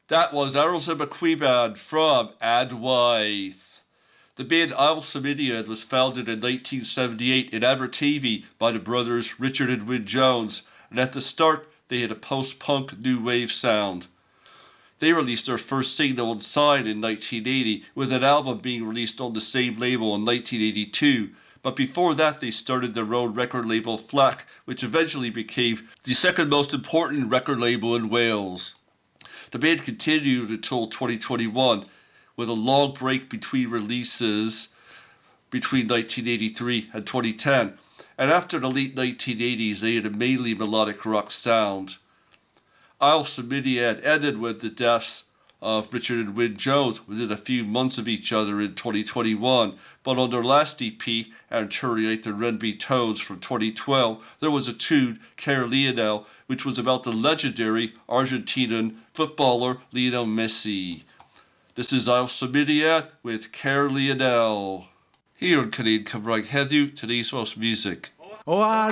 That was Aerosmith McQueen from Adwaith. The band Aerosmith was founded in 1978 in Abertavy by the brothers Richard and Wyn Jones, and at the start they had a post-punk new wave sound. They released their first single and Sign in 1980, with an album being released on the same label in 1982, but before that they started their own record label Flack, which eventually became the second most important record label in Wales. The band continued until 2021, with a long break between releases between 1983 and 2010, and after the late 1980s they had a mainly melodic rock sound. Aerosmith ended with the deaths of Richard and Wyn Jones within a few months of each other in 2021, but on their last EP, and Turriate the Renby Toads from 2012, there was a tune, Care Lionel, which was about the legendary Argentinian footballer Lionel Messi. This is Aerosmith with Care Lionel. Here on Canadian Cymraeg heddiw, today's most music.